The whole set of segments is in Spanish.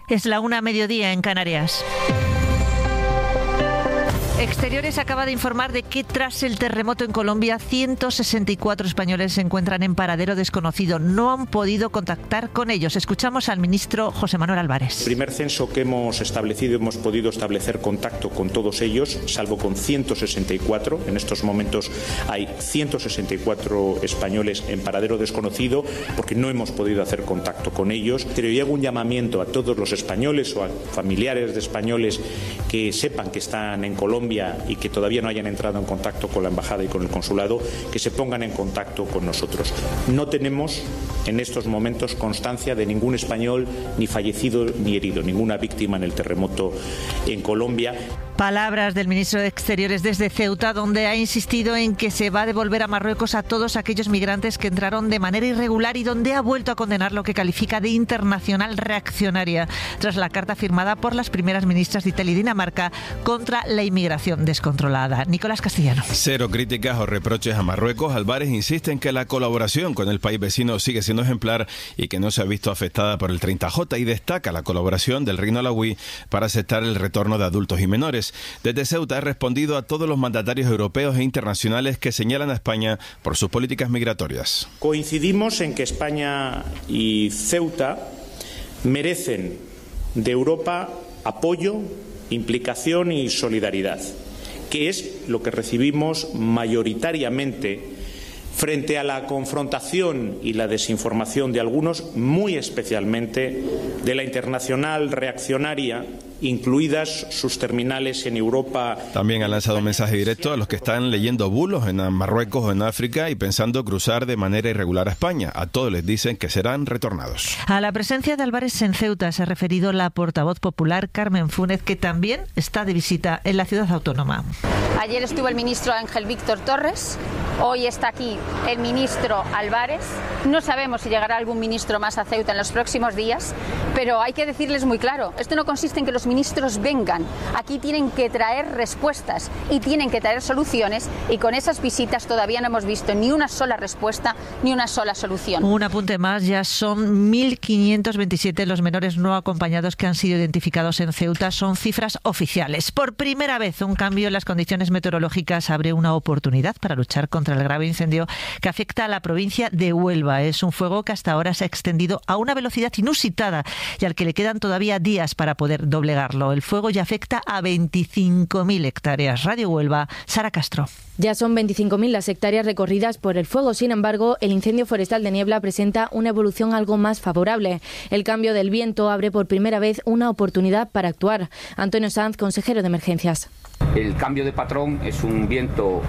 Es la 1:00 en Canarias. Exteriores acaba de informar de que tras el terremoto en Colombia, 164 españoles se encuentran en paradero desconocido. No han podido contactar con ellos. Escuchamos al ministro José Manuel Álvarez. El primer censo que hemos establecido, hemos podido establecer contacto con todos ellos, salvo con 164. En estos momentos hay 164 españoles en paradero desconocido porque no hemos podido hacer contacto con ellos. Pero yo hago un llamamiento a todos los españoles o a familiares de españoles que sepan que están en Colombia y que todavía no hayan entrado en contacto con la embajada y con el consulado, que se pongan en contacto con nosotros. No tenemos en estos momentos constancia de ningún español ni fallecido ni herido, ninguna víctima en el terremoto en Colombia. Palabras del ministro de Exteriores desde Ceuta, donde ha insistido en que se va a devolver a Marruecos a todos aquellos migrantes que entraron de manera irregular y donde ha vuelto a condenar lo que califica de internacional reaccionaria tras la carta firmada por las primeras ministras de Italia y Dinamarca contra la inmigración descontrolada. Nicolás Castellano. Cero críticas o reproches a Marruecos. Álvarez insiste en que la colaboración con el país vecino sigue siendo ejemplar y que no se ha visto afectada por el 30J, y destaca la colaboración del Reino Alauí para aceptar el retorno de adultos y menores. Desde Ceuta ha respondido a todos los mandatarios europeos e internacionales que señalan a España por sus políticas migratorias. Coincidimos en que España y Ceuta merecen de Europa apoyo, implicación y solidaridad, que es lo que recibimos mayoritariamente frente a la confrontación y la desinformación de algunos, muy especialmente de la internacional reaccionaria, incluidas sus terminales en Europa. También ha lanzado un mensaje directo a los que están leyendo bulos en Marruecos o en África y pensando cruzar de manera irregular a España. A todos les dicen que serán retornados. A la presencia de Álvarez en Ceuta se ha referido la portavoz popular Carmen Fúnez, que también está de visita en la ciudad autónoma. Ayer estuvo el ministro Ángel Víctor Torres, hoy está aquí el ministro Álvarez. No sabemos si llegará algún ministro más a Ceuta en los próximos días, pero hay que decirles muy claro, esto no consiste en que los ministros vengan, aquí tienen que traer respuestas y tienen que traer soluciones, y con esas visitas todavía no hemos visto ni una sola respuesta ni una sola solución. Un apunte más, ya son 1.527 los menores no acompañados que han sido identificados en Ceuta, son cifras oficiales. Por primera vez, un cambio en las condiciones meteorológicas abre una oportunidad para luchar contra el grave incendio que afecta a la provincia de Huelva. Es un fuego que hasta ahora se ha extendido a una velocidad inusitada y al que le quedan todavía días para poder doblegarlo. El fuego ya afecta a 25.000 hectáreas. Radio Huelva, Sara Castro. Ya son 25.000 las hectáreas recorridas por el fuego. Sin embargo, el incendio forestal de Niebla presenta una evolución algo más favorable. El cambio del viento abre por primera vez una oportunidad para actuar. Antonio Sanz, consejero de Emergencias. El cambio de patrón es un viento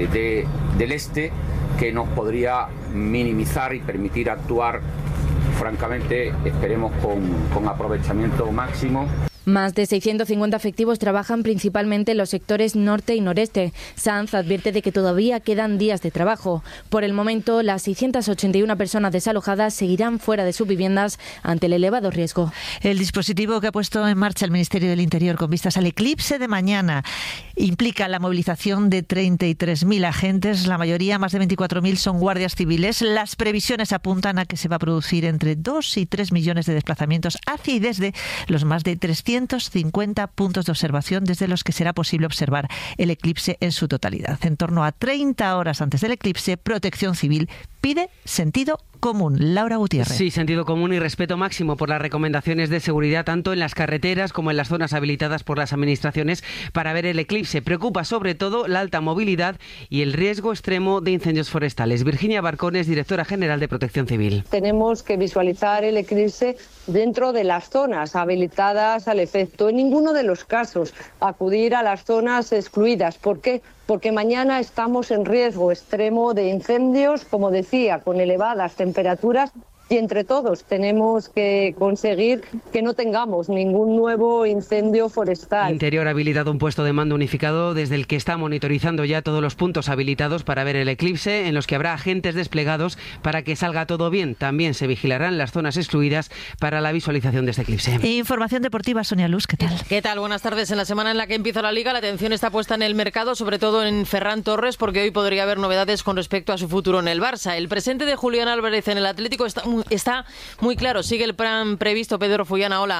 del este que nos podría minimizar y permitir actuar, francamente, esperemos con aprovechamiento máximo. Más de 650 efectivos trabajan principalmente en los sectores norte y noreste. Sanz advierte de que todavía quedan días de trabajo. Por el momento, las 681 personas desalojadas seguirán fuera de sus viviendas ante el elevado riesgo. El dispositivo que ha puesto en marcha el Ministerio del Interior con vistas al eclipse de mañana implica la movilización de 33.000 agentes. La mayoría, más de 24.000, son guardias civiles. Las previsiones apuntan a que se va a producir entre 2 y 3 millones de desplazamientos hacia y desde los más de 350 puntos de observación desde los que será posible observar el eclipse en su totalidad. En torno a 30 horas antes del eclipse, Protección Civil pide sentido común. Laura Gutiérrez. Sí, sentido común y respeto máximo por las recomendaciones de seguridad tanto en las carreteras como en las zonas habilitadas por las administraciones para ver el eclipse. Preocupa sobre todo la alta movilidad y el riesgo extremo de incendios forestales. Virginia Barcones, directora general de Protección Civil. Tenemos que visualizar el eclipse dentro de las zonas habilitadas al efecto. En ninguno de los casos acudir a las zonas excluidas. ¿Por qué? Porque mañana estamos en riesgo extremo de incendios, como decía, con elevadas temperaturas, y entre todos tenemos que conseguir que no tengamos ningún nuevo incendio forestal. Interior ha habilitado un puesto de mando unificado desde el que está monitorizando ya todos los puntos habilitados para ver el eclipse, en los que habrá agentes desplegados para que salga todo bien. También se vigilarán las zonas excluidas para la visualización de este eclipse. Información deportiva, Sonia Luz, ¿qué tal? ¿Qué tal? Buenas tardes. En la semana en la que empieza la Liga, la atención está puesta en el mercado, sobre todo en Ferran Torres, porque hoy podría haber novedades con respecto a su futuro en el Barça. El presente de Julián Álvarez en el Atlético está muy claro. Sigue el plan previsto. Pedro Fullana, hola.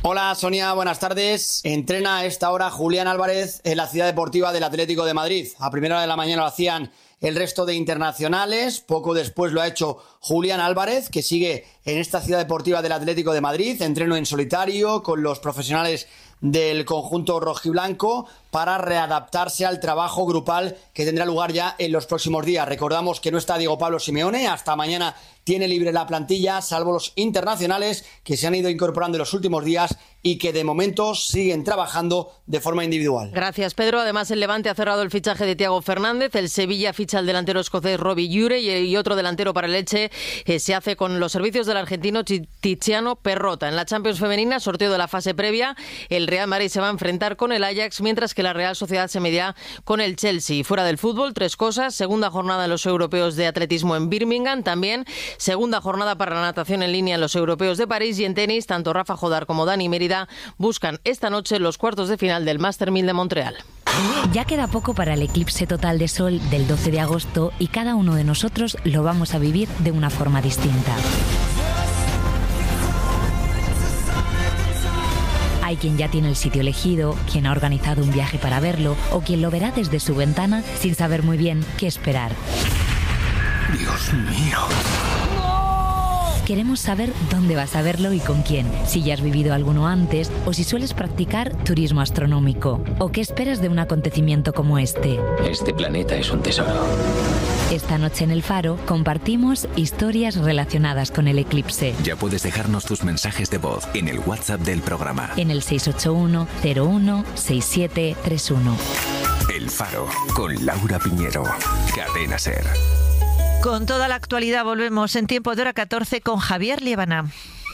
Hola Sonia, buenas tardes. Entrena a esta hora Julián Álvarez en la Ciudad Deportiva del Atlético de Madrid. A primera hora de la mañana lo hacían el resto de internacionales. Poco después lo ha hecho Julián Álvarez, que sigue en esta Ciudad Deportiva del Atlético de Madrid. Entreno en solitario con los profesionales del conjunto rojiblanco para readaptarse al trabajo grupal que tendrá lugar ya en los próximos días. Recordamos que no está Diego Pablo Simeone, hasta mañana tiene libre la plantilla, salvo los internacionales que se han ido incorporando en los últimos días y que de momento siguen trabajando de forma individual. Gracias, Pedro. Además, el Levante ha cerrado el fichaje de Thiago Fernández, el Sevilla ficha al delantero escocés Robbie Ure y otro delantero para el Elche se hace con los servicios del argentino Tiziano Perrota. En la Champions femenina, sorteo de la fase previa, el Real Madrid se va a enfrentar con el Ajax, mientras que la Real Sociedad se medirá con el Chelsea. Fuera del fútbol, 3 cosas. Segunda jornada en los europeos de atletismo en Birmingham, también segunda jornada para la natación en línea en los europeos de París, y en tenis, tanto Rafa Jodar como Dani Mérida buscan esta noche los cuartos de final del Master 1000 de Montreal. Ya queda poco para el eclipse total de sol del 12 de agosto y cada uno de nosotros lo vamos a vivir de una forma distinta. Hay quien ya tiene el sitio elegido, quien ha organizado un viaje para verlo o quien lo verá desde su ventana sin saber muy bien qué esperar. Dios mío. Queremos saber dónde vas a verlo y con quién, si ya has vivido alguno antes o si sueles practicar turismo astronómico o qué esperas de un acontecimiento como este. Este planeta es un tesoro. Esta noche en El Faro compartimos historias relacionadas con el eclipse. Ya puedes dejarnos tus mensajes de voz en el WhatsApp del programa. En el 681 01 6731. El Faro, con Laura Piñero. Cadena SER. Con toda la actualidad volvemos en tiempo de hora 14 con Javier Liébana.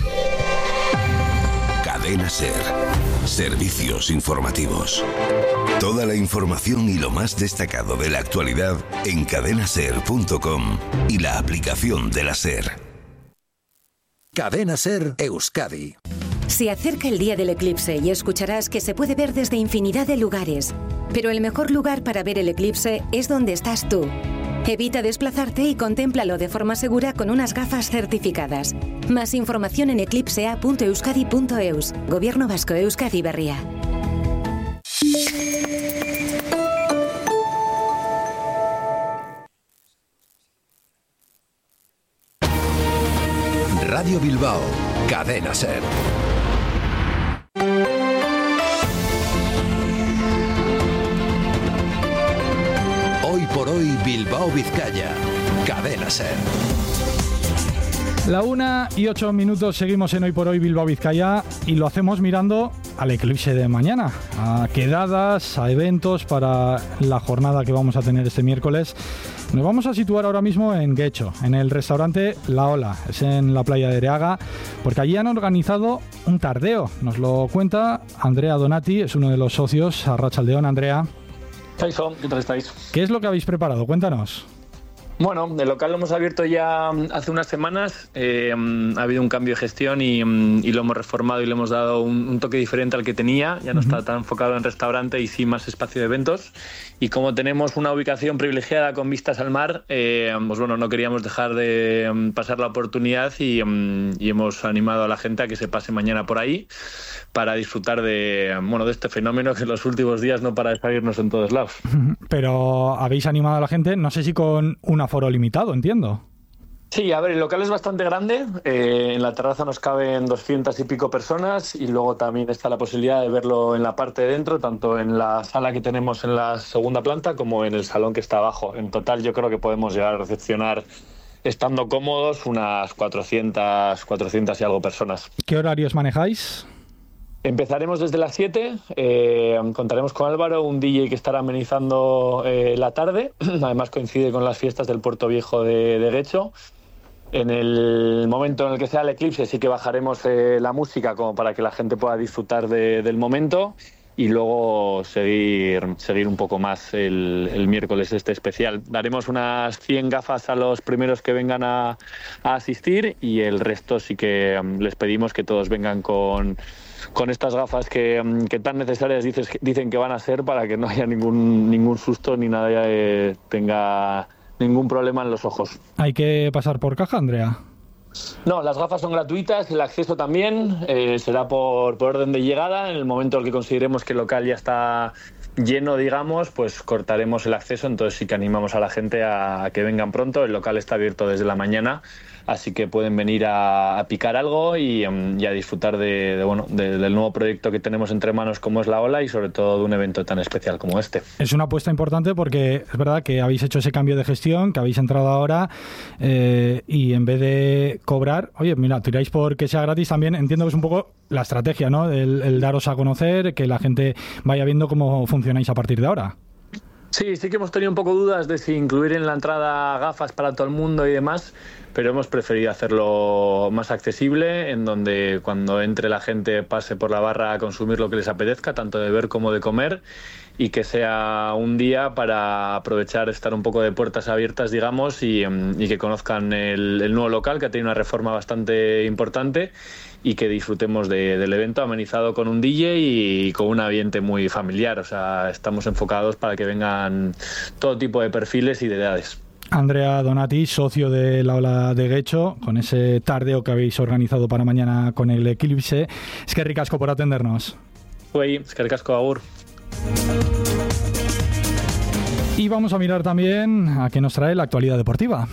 Cadena SER. Servicios informativos. Toda la información y lo más destacado de la actualidad en cadenaser.com y la aplicación de la SER. Cadena SER Euskadi. Se acerca el día del eclipse y escucharás que se puede ver desde infinidad de lugares. Pero el mejor lugar para ver el eclipse es donde estás tú. Evita desplazarte y contémplalo de forma segura con unas gafas certificadas. Más información en eclipsea.euskadi.eus. Gobierno Vasco, Euskadi Berria. Radio Bilbao, Cadena SER. Hoy por hoy Bilbao Vizcaya, Cadena SER. La 1:08, seguimos en Hoy por Hoy Bilbao Vizcaya y lo hacemos mirando al eclipse de mañana, a quedadas, a eventos para la jornada que vamos a tener este miércoles. Nos vamos a situar ahora mismo en Guecho, en el restaurante La Ola, es en la playa de Ereaga, porque allí han organizado un tardeo. Nos lo cuenta Andrea Donati, es uno de los socios. Arratsaldeon, Andrea. ¿Qué tal estáis? ¿Qué es lo que habéis preparado? Cuéntanos. Bueno, el local lo hemos abierto ya hace unas semanas. Ha habido un cambio de gestión y lo hemos reformado y le hemos dado un toque diferente al que tenía. Ya no está tan enfocado en restaurante y sí más espacio de eventos. Y como tenemos una ubicación privilegiada con vistas al mar, pues bueno, no queríamos dejar de pasar la oportunidad y hemos animado a la gente a que se pase mañana por ahí para disfrutar de este fenómeno que en los últimos días no para de salirnos en todos lados. Pero habéis animado a la gente, no sé si con un aforo limitado, entiendo. Sí, a ver, el local es bastante grande. En la terraza nos caben 200 y pico personas y luego también está la posibilidad de verlo en la parte de dentro, tanto en la sala que tenemos en la segunda planta como en el salón que está abajo. En total yo creo que podemos llegar a recepcionar, estando cómodos, unas 400 y algo personas. ¿Qué horarios manejáis? Empezaremos desde las 7, contaremos con Álvaro, un DJ que estará amenizando la tarde. Además coincide con las fiestas del Puerto Viejo de Guecho. En el momento en el que sea el eclipse sí que bajaremos la música como para que la gente pueda disfrutar del momento y luego seguir un poco más el miércoles este especial. Daremos unas 100 gafas a los primeros que vengan a asistir y el resto sí que les pedimos que todos vengan con estas gafas que tan necesarias dicen que van a ser para que no haya ningún susto ni nadie tenga ningún problema en los ojos. ¿Hay que pasar por caja, Andrea? No, las gafas son gratuitas, el acceso también, será por orden de llegada. En el momento en el que consideremos que el local ya está lleno, digamos, pues cortaremos el acceso. Entonces sí que animamos a la gente a que vengan pronto. El local está abierto desde la mañana, así que pueden venir a picar algo y a disfrutar del nuevo proyecto que tenemos entre manos, como es La Ola, y sobre todo de un evento tan especial como este. Es una apuesta importante porque es verdad que habéis hecho ese cambio de gestión, que habéis entrado ahora y en vez de cobrar, oye, mira, tiráis por que sea gratis. También entiendo que es un poco la estrategia, ¿no? El daros a conocer, que la gente vaya viendo cómo funcionáis a partir de ahora. Sí que hemos tenido un poco dudas de si incluir en la entrada gafas para todo el mundo y demás, pero hemos preferido hacerlo más accesible, en donde cuando entre la gente pase por la barra a consumir lo que les apetezca, tanto de beber como de comer, y que sea un día para aprovechar, estar un poco de puertas abiertas, digamos, y que conozcan el nuevo local, que ha tenido una reforma bastante importante, y que disfrutemos del evento amenizado con un DJ y con un ambiente muy familiar. O sea, estamos enfocados para que vengan todo tipo de perfiles y de edades. Andrea Donati, socio de La Ola de Guecho, con ese tardeo que habéis organizado para mañana con el Eclipse. Es que ricasco por atendernos. Es que ricasco, agur. Y vamos a mirar también a qué nos trae la actualidad deportiva.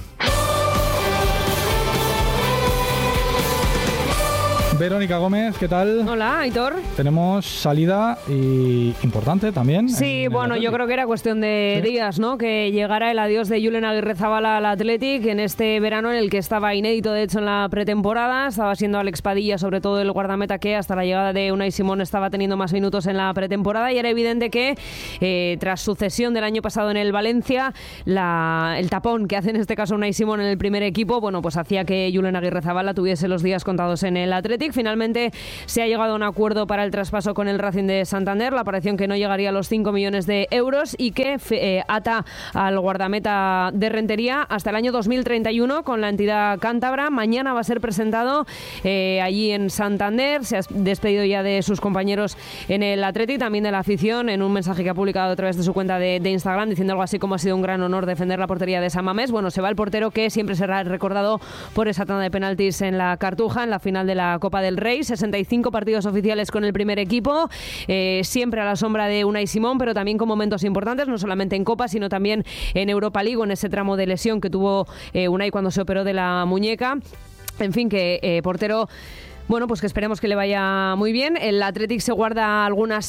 Verónica Gómez, ¿qué tal? Hola, Aitor. Tenemos salida importante también. Sí, bueno, yo creo que era cuestión de días, ¿no? Que llegara el adiós de Julen Aguirrezabala al Athletic en este verano en el que estaba inédito, de hecho, en la pretemporada. Estaba siendo Alex Padilla, sobre todo el guardameta, que hasta la llegada de Unai Simón estaba teniendo más minutos en la pretemporada, y era evidente que tras su cesión del año pasado en el Valencia, el tapón que hace en este caso Unai Simón en el primer equipo, bueno, pues hacía que Julen Aguirrezabala tuviese los días contados en el Athletic. Finalmente se ha llegado a un acuerdo para el traspaso con el Racing de Santander, la operación que no llegaría a los 5 millones de euros y que ata al guardameta de Rentería hasta el año 2031 con la entidad cántabra. Mañana va a ser presentado allí en Santander. Se ha despedido ya de sus compañeros en el Athletic, también de la afición, en un mensaje que ha publicado a través de su cuenta de Instagram, diciendo algo así como: ha sido un gran honor defender la portería de San Mamés. Bueno, se va el portero que siempre será recordado por esa tanda de penaltis en la Cartuja, en la final de la Copa del Rey. 65 partidos oficiales con el primer equipo, siempre a la sombra de Unai Simón, pero también con momentos importantes, no solamente en Copa, sino también en Europa League, en ese tramo de lesión que tuvo Unai cuando se operó de la muñeca. En fin, que portero... Bueno, pues que esperemos que le vaya muy bien. El Athletic se guarda algunas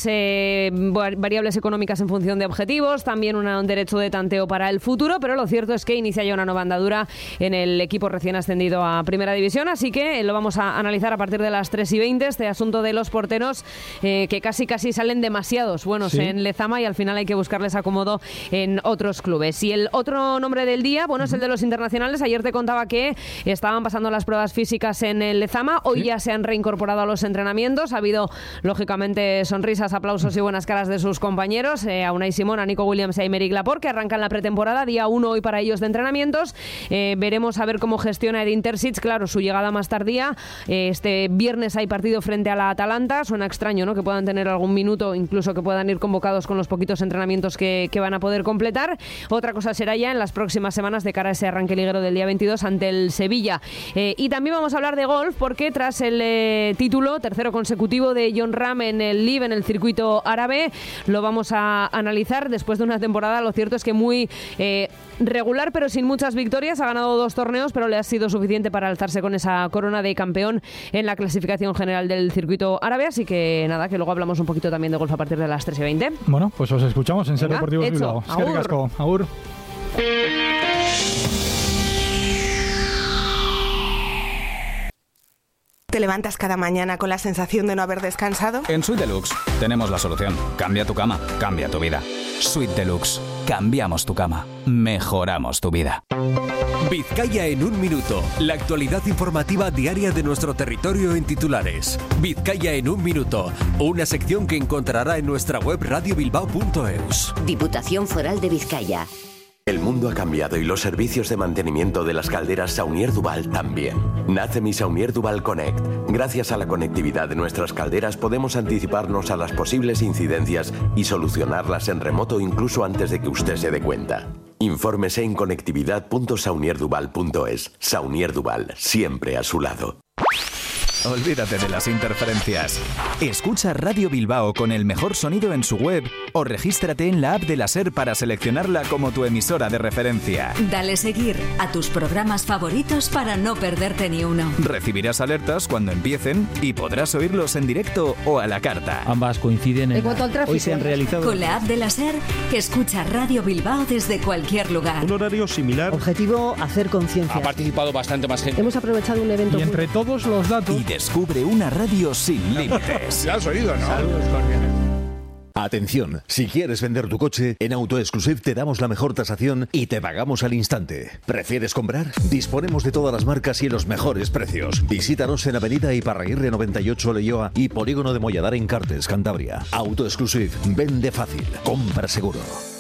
variables económicas en función de objetivos, también un derecho de tanteo para el futuro, pero lo cierto es que inicia ya una nueva andadura en el equipo recién ascendido a Primera División, así que lo vamos a analizar a partir de las 3:20, este asunto de los porteros que casi salen demasiados buenos en Lezama, y al final hay que buscarles acomodo en otros clubes. Y el otro nombre del día, bueno, es el de los internacionales. Ayer te contaba que estaban pasando las pruebas físicas en el Lezama, hoy ya se han reincorporado a los entrenamientos. Ha habido, lógicamente, sonrisas, aplausos y buenas caras de sus compañeros, a Unai Simón, a Nico Williams y a Aymeric Laporte, que arrancan la pretemporada, día 1 hoy para ellos de entrenamientos. Veremos a ver cómo gestiona Edin Terzic, claro, su llegada más tardía. Este viernes hay partido frente a la Atalanta. Suena extraño, ¿no?, que puedan tener algún minuto, incluso que puedan ir convocados con los poquitos entrenamientos que van a poder completar. Otra cosa será ya en las próximas semanas de cara a ese arranque liguero del día 22 ante el Sevilla. Y también vamos a hablar de golf, porque tras el título tercero consecutivo de Jon Rahm en el LIV, en el circuito árabe, lo vamos a analizar después de una temporada, lo cierto es que muy regular, pero sin muchas victorias. Ha ganado 2 torneos, pero le ha sido suficiente para alzarse con esa corona de campeón en la clasificación general del circuito árabe. Así que nada, que luego hablamos un poquito también de golf a partir de las 3:20. Bueno, pues os escuchamos en Ser Deportivos Bilbao. Es que ricasco. Agur. ¿Te levantas cada mañana con la sensación de no haber descansado? En Suite Deluxe tenemos la solución. Cambia tu cama, cambia tu vida. Suite Deluxe. Cambiamos tu cama. Mejoramos tu vida. Vizcaya en un minuto. La actualidad informativa diaria de nuestro territorio en titulares. Vizcaya en un minuto. Una sección que encontrará en nuestra web radiobilbao.eus. Diputación Foral de Vizcaya. El mundo ha cambiado y los servicios de mantenimiento de las calderas Saunier Duval también. Nace mi Saunier Duval Connect. Gracias a la conectividad de nuestras calderas podemos anticiparnos a las posibles incidencias y solucionarlas en remoto incluso antes de que usted se dé cuenta. Infórmese en conectividad.saunierduval.es. Saunier Duval, siempre a su lado. Olvídate de las interferencias. Escucha Radio Bilbao con el mejor sonido en su web o regístrate en la app de la SER para seleccionarla como tu emisora de referencia. Dale seguir a tus programas favoritos para no perderte ni uno. Recibirás alertas cuando empiecen y podrás oírlos en directo o a la carta. Ambas coinciden en cuanto al tráfico, hoy se han realizado. Con la app de la SER, escucha Radio Bilbao desde cualquier lugar. Un horario similar. Objetivo, hacer conciencia. Ha participado bastante más gente. Hemos aprovechado un evento. Y entre todos los datos... Descubre una radio sin límites. Ya has oído, ¿no? Saludos cordiales. Atención, si quieres vender tu coche, en Auto Exclusive te damos la mejor tasación y te pagamos al instante. ¿Prefieres comprar? Disponemos de todas las marcas y los mejores precios. Visítanos en Avenida Iparraguirre 98 Leioa y Polígono de Molladar en Cartes, Cantabria. Auto Exclusive, vende fácil, compra seguro.